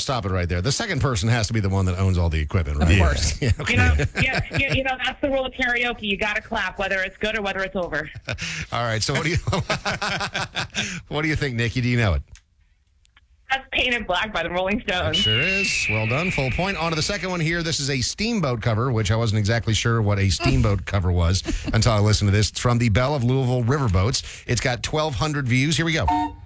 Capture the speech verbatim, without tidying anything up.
stop it right there. The second person has to be the one that owns all the equipment, right? Of course. Yeah, okay. You know, yeah, you, you know, that's the rule of karaoke. You got to clap, whether it's good or whether it's over. All right. So what do you what do you think, Nikki? Do you know it? That's Painted Black by the Rolling Stones. It sure is. Well done. Full point. On to the second one here. This is a Steamboat cover, which I wasn't exactly sure what a Steamboat cover was until I listened to this. It's from the Belle of Louisville Riverboats. It's got twelve hundred views. Here we go.